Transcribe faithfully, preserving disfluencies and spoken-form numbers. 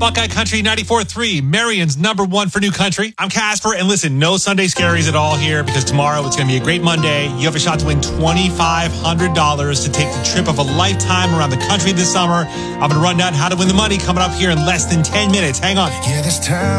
Buckeye Country ninety-four point three, Marion's number one for new country. I'm Casper, and listen, no Sunday scaries at all here because tomorrow it's going to be a great Monday. You have a shot to win twenty-five hundred dollars to take the trip of a lifetime around the country this summer. I'm going to run down how to win the money coming up here in less than ten minutes. Hang on. Yeah, this time.